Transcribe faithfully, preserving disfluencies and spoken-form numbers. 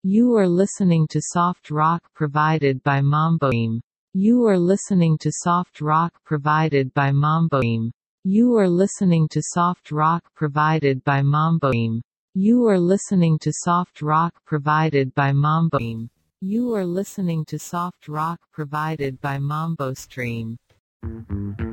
You are listening to soft rock provided by Mamboim. You are listening to soft rock provided by Mamboim. You are listening to soft rock provided by Mamboim. You are listening to soft rock provided by Mamboim. You are listening to soft rock provided by Mambo Stream.